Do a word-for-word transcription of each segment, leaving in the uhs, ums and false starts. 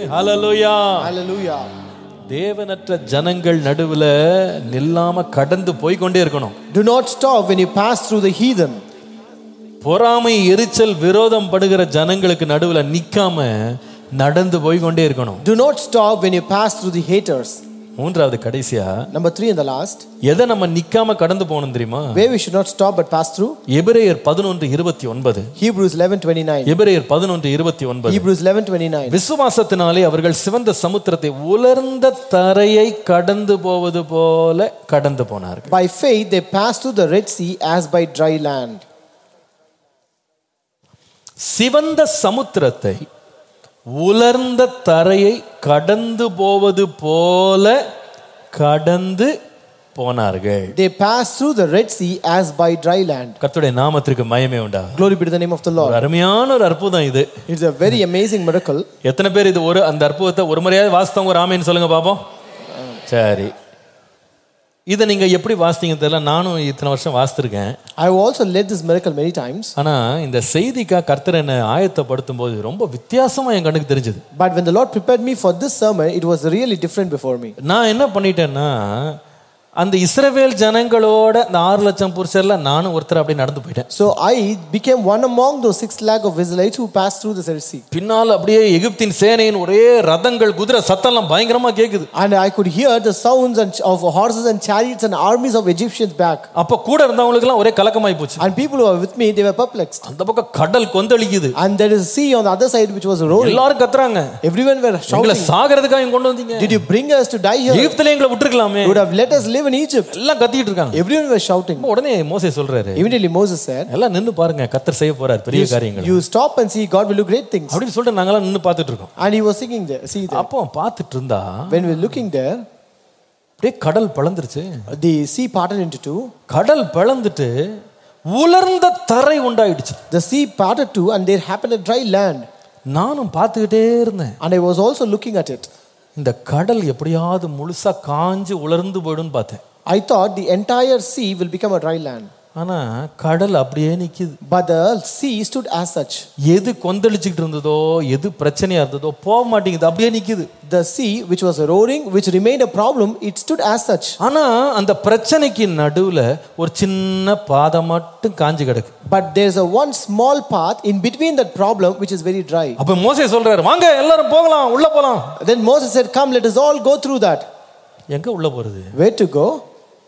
ஹalleluya. Hallelujah. தேவனற்ற ஜனங்கள் நடுவுல நில்லாம கடந்து போய் கொண்டே இருக்கணும். Do not stop when you pass through the heathen. பொறாமை எரிச்சல் விரோதம் படுகிற ஜனங்களுக்கு நடுவுல நிக்காம நடந்து போய் கொண்டே இருக்கணும். Do not stop when you pass through the haters. மூன்றாவது கடைசியா Number three and the last. எதை நம்ம நிக்காம கடந்து போகணும் தெரியுமா? Where we should not stop but pass through. எபிரேயர் பதினொன்று இருபத்தி ஒன்பது. Hebrews eleven twenty-nine. எபிரேயர் பதினொன்று இருபத்தி ஒன்பது. Hebrews eleven twenty-nine. விசுவாசத்தினாலே அவர்கள் சிவந்த சமுத்திரத்தை உலர்ந்த தரையை கடந்து போவது போல கடந்து போனார்கள். By faith they passed through the Red Sea as by dry land. சிவந்த சமுத்திரத்தை உலர்ந்த தரையை கடந்து போவது போல கடந்து போனார்கள். They passed through the Red Sea as by dry land. கர்த்தருடைய நாமத்திற்கு மகிமை உண்டாகட்டும். Glory be to the name of the Lord. அருமையான ஒரு அற்புதம் இது. It's a very amazing miracle. எத்தனை பேர் இது ஒரு அந்த அற்புதத்தை ஒரு முறையாவது வாசித்தவங்க ஒரு ஆமென் சொல்லுங்க பாப்போம். சரி, இதை நீங்க எப்படி வாசித்தீங்க தெரியல, நானும் இத்தனை வருஷம் வாசித்திருக்கேன். I have also led this miracle many times. ஆனா இந்த செய்திக்கா கர்த்தர் என்னை ஆயத்தப்படுத்தும் போது ரொம்ப வித்தியாசமா என் கண்ணுக்கு தெரிஞ்சது. But when the Lord prepared me for this sermon, it was really different before me. நான் என்ன பண்ணிட்டேன்னா, அந்த இஸ்ரவேல் ஜனங்களோட அந்த ஆறு லட்சம் புருஷர்ல நானும் ஒருத்தர் அப்படி நடந்து போயிட்டேன். So I became one among those six lakh of Israelites who passed through the Red Sea. பின்னால் அப்படியே எகிப்தின் சேனையின் ஒரே ரதங்கள் குதிரை சத்தம்லாம் பயங்கரமா கேக்குது. And I could hear the sounds of horses and chariots and armies of Egyptians back. அப்ப கூட இருந்தவங்களுக்கு எல்லாம் ஒரே கலக்கமாய் போச்சு. And people who were with me, they were perplexed. அந்த பக்கம் கடல் கொந்தளிக்குது. And there is a sea on the other side which was roaring. எல்லாரும் கத்துறாங்க. Everyone were shouting. எங்களை சாகறதுக்காக இங்க கொண்டு வந்தீங்க. Did you bring us to die here? எகிப்திலே எங்களை விட்டுறலாமே. You would have let us live in Egypt. எல்லாம் கத்திட்டு இருக்காங்க. Everyone was shouting. உடனே மோசே சொல்றாரு. Immediately Moses said, எல்லாம் நின்னு பாருங்க, கர்த்தர் செய்ய போறார் பெரிய காரியங்கள். You stop and see, God will do great things. அப்படி சொல்லிட்டு நாங்க எல்லாம் நின்னு பார்த்துட்டு இருக்கோம். And he was singing there. See there. அப்போ பார்த்துட்டு இருந்தா When we were looking there, அப்படியே கடல் பிளந்துருச்சு. the sea parted into two. கடல் பிளந்துட்டு உலர்ந்த தரை உண்டாயிடுச்சு. The sea parted two and there happened a dry land. நானும் பார்த்துக்கிட்டே இருந்தேன். And I was also looking at it. இந்த கடல் எப்படியாவது முழுசா காஞ்சு உலர்ந்து போய்டும்னு பார்த்தேன். I thought the entire sea will become a dry land. ஆனா கடல் அப்படியே நிக்குது. But the sea stood as such. எது கொந்தளிச்சிட்டு இருந்ததோ, எது பிரச்சனையா இருந்ததோ போக மாட்டேங்குது, அப்படியே நிக்குது. The sea which was roaring, which remained a problem, it stood as such. ஆனா அந்த பிரச்சனைக்கு நடுவுல ஒரு சின்ன பாதை மட்டும் காஞ்சு கிடக்கு. But there is a one small path in between that problem which is very dry. அப்ப மோசே சொல்றாரு, வாங்க எல்லாரும் போகலாம், உள்ள போலாம். Then Moses said, come, let us all go through that. எங்க உள்ள போறது? Where to go?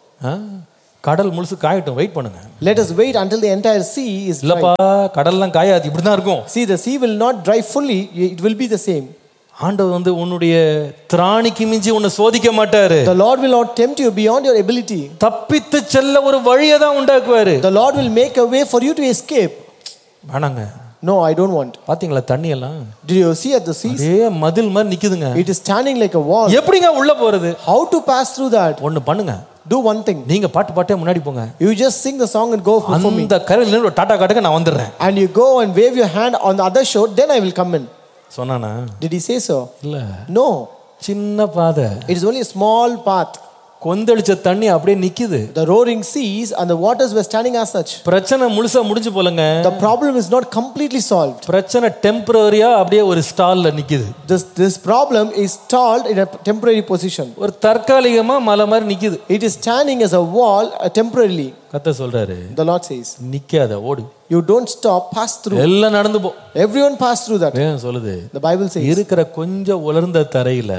கடல் முழுசு காயட்டும், வெயிட் பண்ணுங்க. Let us wait until the entire sea is dry. இல்லப்பா, கடல்லாம் காயாது, இப்படி தான் இருக்கும். See, the sea will not dry fully, it will be the same. ஆண்டவர் வந்து உன்னுடைய திராணிக்கு மிஞ்சி உன்னை சோதிக்க மாட்டாரு. The Lord will not tempt you beyond your ability. தப்பித்து செல்ல ஒரு வழியை தான் உண்டாக்குவாரு. The Lord will make a way for you to escape. வேணாங்க. No, I don't want. பாத்தீங்களா தண்ணி எல்லாம்? Did you see at the sea? ஏ மதில் மாதிரி நிக்குதுங்க. It is standing like a wall. எப்படிங்க உள்ள போறது? How to pass through that? ஒன்னு பண்ணுங்க. Do one thing. நீங்க பாட்டு பாட்டே முன்னாடி போங்க. You just sing the song and go before me. அந்த கரையில இருந்து டாடா காட்டுங்க, நான் வந்துறேன். And you go and wave your hand on the other shore, then I will come in. சொன்னானா? Did he say so? இல்ல. No. சின்ன பாதை. It is only a small path. கொந்தளிச்ச தண்ணி அப்படியே நிக்குது. The roaring seas and the waters were standing as such. பிரச்சனை முழுசா முடிஞ்சு போலங்க. The problem is not completely solved. பிரச்சனை டெம்பரரியா அப்படியே ஒரு ஸ்டால்ல நிக்குது. This this problem is stalled in a temporary position. ஒரு தற்காலிகமா மலை மாதிரி நிக்குது. It is standing as a wall uh, temporarily. கர்த்தர் சொல்றாரு, The Lord says, நிக்காத, ஓடு. You don't stop, pass through. எல்லாம் நடந்து போ. Everyone pass through that. ஏன் சொல்லுது? The Bible says, இருக்கிற கொஞ்சம் உலர்ந்த தரையில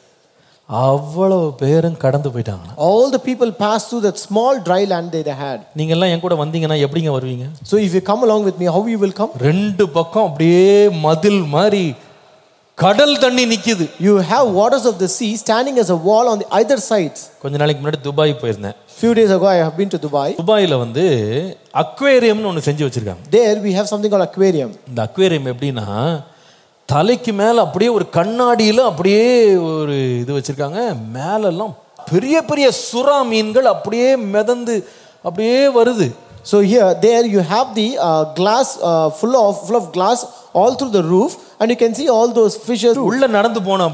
அவ்வளவு பேரும் கடந்து போயிட்டாங்க. all the people passed through that small dry land they had. நீங்க எல்லாம் என் கூட வந்தீங்கன்னா எப்படிங்க வருவீங்க? So if you come along with me, how you will come? ரெண்டு பக்கம் அப்படியே மதில் மாதிரி கடல் தண்ணி நிக்குது. You have waters of the sea standing as a wall on the either sides. கொஞ்ச நாளைக்கு முன்னாடி துபாய் போயிருந்தேன். Few days ago I have been to Dubai. துபாயில வந்து அக்வேரியம்னு ஒன்னு செஞ்சு வச்சிருக்காங்க. There we have something called aquarium. இந்த அக்வேரியம் எப்படின்னா, தலைக்கு மேல அப்படியே ஒரு கண்ணாடியில அப்படியே ஒரு இது வச்சிருக்காங்க. மேலெல்லாம் பெரிய பெரிய சுறா மீன்கள் அப்படியே மிதந்து அப்படியே வருது. So here there you have the uh, glass uh, full of full of glass all through the roof and you can see all those fishes. உள்ள நடந்து போனோம் அப்படியே.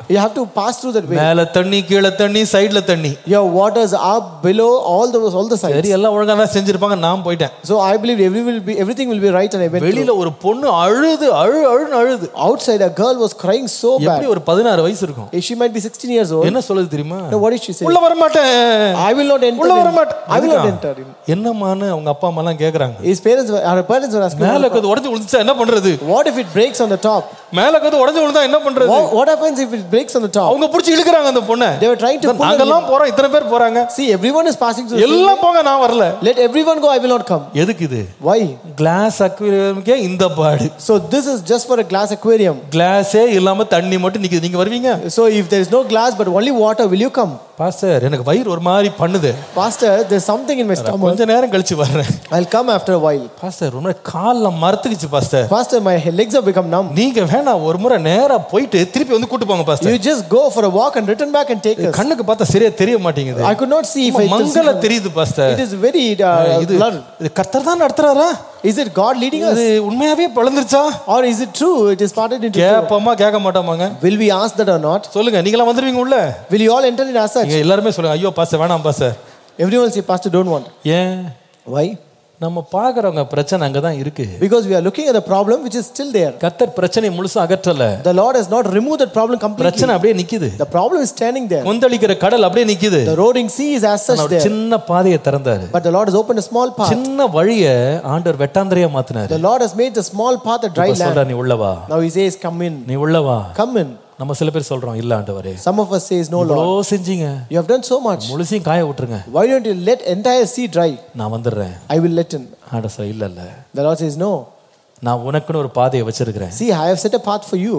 You have to pass through that way. மேல தண்ணி கீழே தண்ணி சைடுல தண்ணி. Your waters up, below, all the all the sides. சரி எல்லாம் ஒழுங்கா தான் செஞ்சிருப்பாங்க, நான் போயிட்டேன். So I believe every will be everything will be right and I went. வெளியில ஒரு பொண்ணு அழுது அழு அழுன்னு அழுது. Outside a girl was crying so bad. எப்படி ஒரு பதினாறு வயசு இருக்கும். She might be sixteen years old. என்ன சொல்லுது தெரியுமா? No, what did she say? உள்ள வர மாட்டேன். I will not enter. உள்ள வர மாட்டேன். I will not enter. என்னமான்னு அவங்க அப்பா அம்மா எல்லாம் கேக்குறாங்க. His parents were, her parents were asking. மேல கது உடைஞ்சு விழுந்துச்சா என்ன பண்றது? What if it breaks on the top? மேல கது உடைஞ்சு விழுந்தா என்ன பண்றது? What, what happens if it breaks on the top? அவங்க புடிச்சு இழுக்குறாங்க அந்த பொண்ணை. They were trying to pull her. நாங்கெல்லாம் போறோம், இத்தனை பேர் போறாங்க. See, everyone is passing through. எல்லாம் போங்க, நான் வரல. Let everyone go, I will not come. எதுக்கு இது? Why? கிளாஸ் அக்வேரியம்க்கே இந்த பாடு. So this is just for a glass aquarium. கிளாஸே இல்லாம தண்ணி மட்டும் நிக்குது, நீங்க வருவீங்க? So if there is no glass but only water, will you come? Pastor, எனக்கு வயிறு ஒரு மாதிரி பண்ணுது. Pastor, there's something in my stomach. கொஞ்ச நேரம் கழிச்சு வரேன். I'll come after a while. Pastor, ரொம்ப கால்ல மரத்துக்குச்சு pastor. Pastor, my legs have become numb. நீங்க வேணா ஒரு முறை நேரா போயிட்டு திருப்பி வந்து கூட்டி போங்க pastor. You just go for a walk and return back and take us. கண்ணுக்கு பார்த்தா சரியா தெரிய மாட்டேங்குது. I could not see if it மங்கள தெரியுது pastor. It is very uh, blurred. இது கர்த்தர் தான் நடத்துறாரா? Is it God leading us? இது உண்மையாவே பளந்துருச்சா? Or is it true? It is parted into two. கேப்பமா கேட்க மாட்டாமாங்க. Will we ask that or not? சொல்லுங்க, நீங்களா வந்துருவீங்க உள்ள? Will you all enter in as such? நீங்க எல்லாரும் சொல்லுங்க, ஐயோ பாஸ்டர் வேணாம் pastor. Everyone say, Pastor, don't want. ஏன்? Why? நம்ம பாக்குறவங்க பிரச்சனை அங்க தான் இருக்கு. Because we are looking at the problem which is still there. கர்த்தர் பிரச்சனையை முழுசா அகற்றல. The Lord has not removed that problem completely. பிரச்சனை அப்படியே நிக்குது. The problem is standing there. கொந்தளிக்கிற கடல் அப்படியே நிக்குது. The roaring sea is as such there. சின்ன பாதையை திறந்தாரு. But the Lord has opened a small path. சின்ன வழியை ஆண்டவர் வெட்டாந்தரையா மாத்தினாரு. The Lord has made the small path a dry land. சொல்றா, நீ உள்ள வா. Now he says, come in. நீ உள்ள வா. Come in. நம்ம சில பேர் சொல்றோம், இல்ல ஆண்டவரே. Some of us says, no Lord. இவ்ளோ செஞ்சீங்க. You have done so much. முழுசையும் காய விட்டுருங்க. Why don't you let entire sea dry? நான் வந்துறேன். I will let in. ஆண்டவர் சொல்ல, இல்ல இல்ல. The Lord says, no. நான் உனக்குன்னு ஒரு பாதையை வச்சிருக்கிறேன். See, I have set a path for you.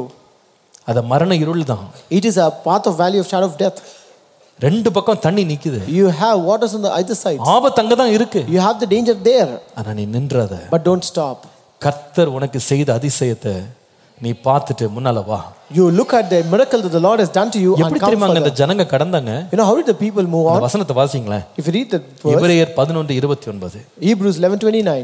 அது மரண இருள் தான். It is a path of valley of shadow of death. ரெண்டு பக்கம் தண்ணி நிக்குது. You have waters on the either side. ஆபத்து அங்க தான் இருக்கு. You have the danger there. ஆனா நீ நின்றாத. But don't stop. கர்த்தர் உனக்கு செய்த அதிசயத்தை நீ பார்த்துட்டு முன்னால வா. You look at the miracle that the Lord has done to you and எப்படி come தெரியுமா அந்த further. ஜனங்க கடந்தாங்க? You know how did the people move on? வசனத்தை வாசிங்களே. If you read the verse, எபிரேயர் பதினொன்று இருபத்தி ஒன்பது. Hebrews eleven twenty-nine.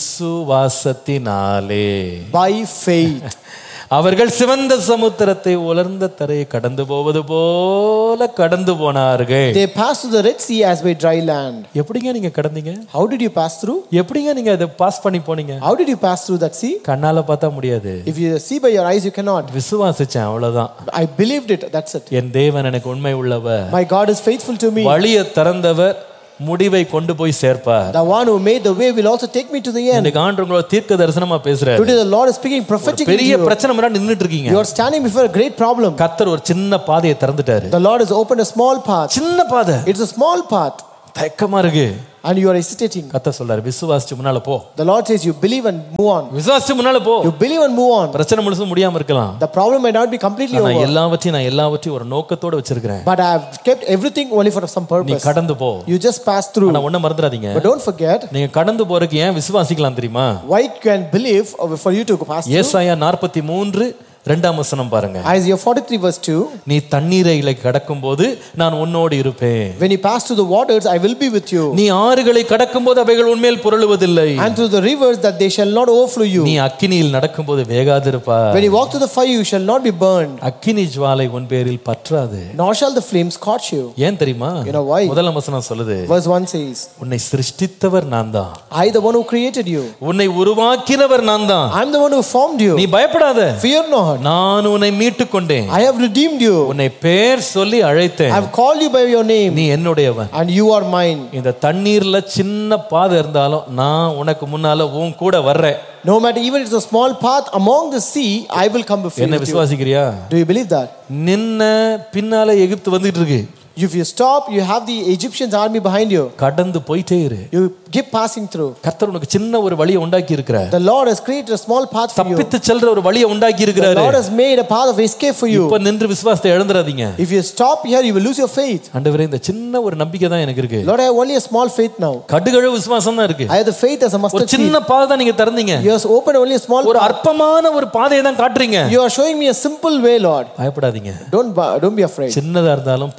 விசுவாசத்தினாலே By faith. அவர்கள் சிவந்த சமுத்திரத்தை உலர்ந்த தரையை கடந்து போவது போல கடந்து போனார்கள். They passed through the Red Sea as by dry land. எப்படிங்க நீங்க கடந்தீங்க? How did you pass through? எப்படிங்க நீங்க அதை பாஸ் பண்ணி போனீங்க? How did you pass through that sea? கண்ணால பார்த்தா முடியாது. If you see by your eyes, you cannot. விசுவாசிச்சேன், அவ்வளவுதான். I believed it. That's it. என் தேவன் எனக்கு உண்மை உள்ளவர். My God is faithful to me. வழியை திறந்தவர் முடிவை கொண்டு போய் சேர்ப்பார். The one who made the way will also take me to the end. இன்னைக்கு ஆண்டவர் உங்களோட தீர்க்க தரிசனமா பேசுறார். Today the Lord is speaking prophetically. பெரிய பிரச்சனை முன்னாடி நின்னுட்டு இருக்கீங்க. You are standing before a great problem. கர்த்தர் ஒரு சின்ன பாதையை திறந்துட்டாரு. The Lord has opened a small path. சின்ன பாதை. It's a small path. தயக்கமா இருக்கு. And you are hesitating. கர்த்தர் சொல்றாரு, விசுவாசிச்சு முன்னால போ. The Lord says you believe and move on. விசுவாசிச்சு முன்னால போ. You believe and move on. பிரச்சனை முழுசும் முடியாம இருக்கலாம். The problem may not be completely over. நான் எல்லாவற்றையும் நான் எல்லாவற்றையும் ஒரு நோக்கத்தோட வச்சிருக்கேன். But I have kept everything only for some purpose. நீ கடந்து போ. You just pass through. ஆனா ஒண்ணு மறந்துடாதீங்க. But don't forget. நீங்க கடந்து போறதுக்கு ஏன் விசுவாசிக்கலாம் தெரியுமா? Why can believe for you to pass through? ஏசாயா நாற்பத்தி மூன்று இரண்டாம் வசனம் பாருங்க. Isaiah forty-three verse two. நீ தண்ணீரை கடக்கும்போது நான் உன்னோடு இருப்பேன். When you pass through the waters, I will be with you. நீ ஆறுகளை கடக்கும்போது அவைகள் உன்மேல் புரளுவதில்லை. And through the rivers that they shall not overflow you. நீ அக்கினியில் நடக்கும்போது வேகாதிருப்பாய். When you walk through the fire, you shall not be burned. அக்கினி ஜுவாலை உன் பேரில் பற்றாது. Nor shall the flames scorch you. ஏன் தெரியுமா? You know why? முதலாம் வசனம் சொல்லுது. Verse one says, உன்னை சிருஷ்டித்தவர் நான் தான். I the one who created you. உன்னை உருவாக்கினவர் நான் தான். I am the one who formed you. நீ பயப்படாத. Fear not. நான் உன்னை மீட்டுக் கொண்டேன். I have redeemed you. உன்னை பேர் சொல்லி அழைத்தேன். I have called you by your name. நீ என்னுடையவன். And you are mine. இந்த தண்ணீர்ல சின்ன பாதை இருந்தாலும் நான் உனக்கு முன்னால உன் கூட வர்றேன். No matter even it's a small path among the sea, I will come before you. என்ன விசுவாசிக்கிறியா? Do you believe that? நின்ன பின்னால எகிப்து வந்துட்டு இருக்கு. If you stop, you have the Egyptians army behind you. கடந்து போயிட்டே இரு. You keep passing through. கர்த்தர் உனக்கு சின்ன ஒரு வழியை உண்டாக்கி இருக்கிறார். The Lord has created a small path for you. தப்பித்து செல்ற ஒரு வழியை உண்டாக்கி இருக்கிறார். The Lord has made a path of escape for you. இப்ப நின்று விசுவாசத்தை இழந்துறாதீங்க. If you stop here, you will lose your faith. ஆண்டவரே, இந்த சின்ன ஒரு நம்பிக்கை தான் எனக்கு இருக்கு. Lord, I have only a small faith now. கடுகளவு விசுவாசம் தான் இருக்கு. I have the faith as a mustard ஒரு seed. சின்ன பாதை தான் நீங்க திறந்தீங்க. You have opened only a small ஒரு அற்பமான ஒரு பாதையை தான் காட்டுறீங்க. You are showing me a simple way, Lord. பயப்படாதீங்க. Don't don't be afraid. சின்னதா இருந்தாலும் பெரிய தேவன்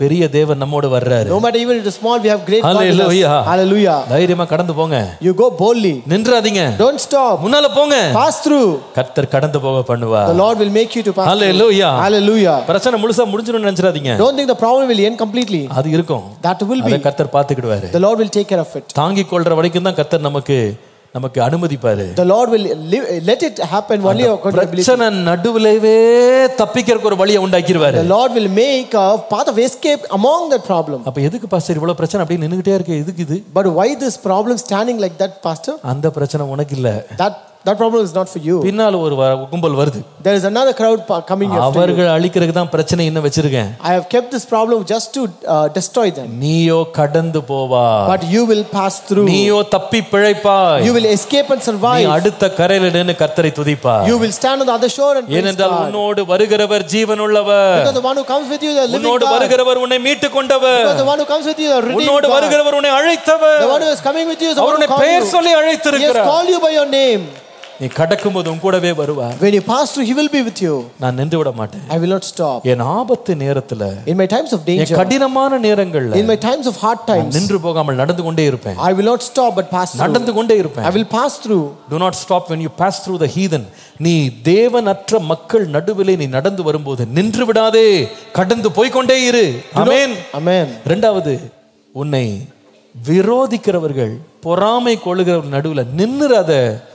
தேவன் நம்மோடு வர்றாரு. No matter even it is small, we have great God with us. Hallelujah. Hallelujah. தைரியமா கடந்து போங்க. You go boldly. நின்றாதீங்க. Don't stop. முன்னால போங்க. Pass through. கர்த்தர் கடந்து போக பண்ணுவார். The Lord will make you to pass Hallelujah. through. Hallelujah. பிரச்சனை முழுசா முடிஞ்சிரும்னு நினைச்சிராதீங்க. Don't think the problem will end completely. அது இருக்கும். That will be. அத கர்த்தர் பாத்துக்கிடுவாரு. The Lord will take care of it. தாங்கிக் கொள்ற வரைக்கும் தான் கர்த்தர் நமக்கு நமக்கு அனுமதிப்பாரு. The Lord will live, let it happen only according to ability. பிரச்சனை நடுவுலவே தப்பிக்கிறதுக்கு ஒரு வழியை உண்டாக்கிடுவாரு. The Lord will make a path of escape among that problem. அப்ப எதுக்கு பாஸ்டர் இவ்வளவு பிரச்சனை அப்படியே நின்னுகிட்டே இருக்கு? எதுக்கு இது? But why this problem standing like that, pastor? அந்த பிரச்சனை உனக்கு இல்ல. That that problem is not for you. பின்னால ஒரு கும்பல் வருது. There is another crowd coming after you. அவர்கள் அழிக்கிறதுக்கு தான் பிரச்சனை இன்னும் வச்சிருக்கேன். I have kept this problem just to uh, destroy them. நீயோ கடந்து போவாய். But you will pass through. நீயோ தப்பி பிழைப்பாய். You will escape and survive. நீ அடுத்த கரையில நின்னு கர்த்தரை துதிப்பாய். You will stand on the other shore and praise God. ஏனென்றால் உன்னோடு வருகிறவர் ஜீவனுள்ளவர். Because the one who comes with you is a living God. உன்னோடு வருகிறவர் உன்னை மீட்டு கொண்டவர். Because the one who comes with you is a redeemed God. உன்னோடு வருகிறவர் உன்னை அழைத்தவர். The one who is coming with you is the one who அவருடைய called பெயர் you. சொல்லி அழைத்திருக்கிறார். He has called you by your name. நீ கடக்கும்போது உன் கூடவே வருவார். When you pass through, he will be with you. நான் நின்று விட மாட்டேன். I will not stop. என் ஆபத்து நேரத்துல, in my times of danger, என் கடினமான நேரங்கள்ல, in my times of hard times, நின்று போகாமல் நடந்து கொண்டே இருப்பேன். I will not stop but pass through. நடந்து கொண்டே இருப்பேன். I will pass through. Do not stop when you pass through the heathen. நீ தேவனற்ற மக்கள் நடுவிலே நீ நடந்து வரும்போது நின்று விடாதே, கடந்து போய் கொண்டே இரு. ஆமென். ஆமென். இரண்டாவது, உன்னை விரோதிக்கிறவர்கள், பொறாமை கொள்ளுகிறவர்கள் நடுவுல நின்னுறாத,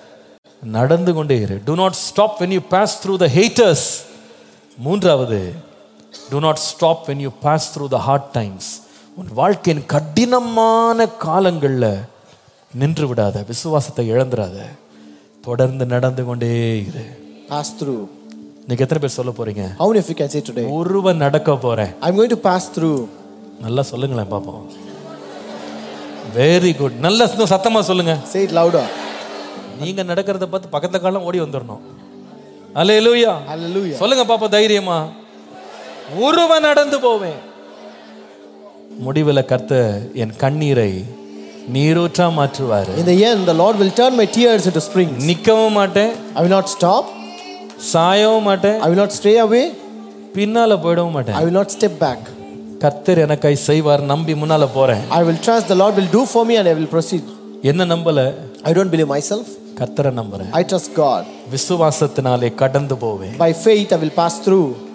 நடந்து கொண்டே இரு. Do not stop when you pass through the haters. மூன்றாவது, do not stop when you pass through the hard times. உன் வாழ்க்கையின் கடினமான காலங்கள்ல நின்று விடாத, விசுவாசத்தை இழந்துடாத, தொடர்ந்து நடந்து கொண்டே இரு. Pass through. நீங்க எத்தனை பேர் சொல்ல போறீங்க? How many of you can say today? ஒருவன் நடக்க போறேன். I'm going to pass through. நல்லா சொல்லுங்களேன் பாப்போம். Very good. நல்லா சத்தமா சொல்லுங்க. Say it louder. நீங்க நடக்கிறத பார்த்து பக்கத்துல காலம் ஓடி வந்துடணும். அல்லேலூயா. Hallelujah. சொல்லுங்க பாப்பா தைரியமா. ஒருவன் நடந்து போவேன். முடிவுல கர்த்தர் என் கண்ணீரை நீரூற்றா மாற்றுவார். In the end, the Lord will turn my tears into springs. நிக்கவும் மாட்டேன். I will not stop. சாயவும் மாட்டேன். I will not stray away. பின்னால போயிடவும் மாட்டேன். I will not step back. கர்த்தர் எனக்காய் செய்வார் நம்பி முன்னால போறேன். I will trust the Lord will do for me and I will proceed. என்ன நம்பல? I don't believe myself. கர்த்தரை நம்புறேன். I trust God. விசுவாசத்தினாலே கடந்து போவேன். By faith I will pass through.